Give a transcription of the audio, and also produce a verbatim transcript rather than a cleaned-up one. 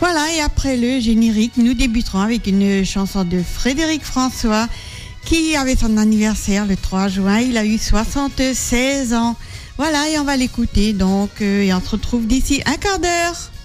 Voilà, et après le générique, nous débuterons avec une chanson de Frédéric François qui avait son anniversaire le trois juin. Il a eu soixante-seize ans. Voilà, et on va l'écouter donc, euh, et on se retrouve d'ici un quart d'heure.